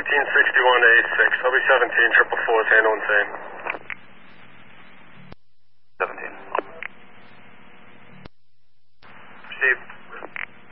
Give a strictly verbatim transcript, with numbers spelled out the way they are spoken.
thirteen sixty-one to eight six. I'll be seventeen, triple four, handling same.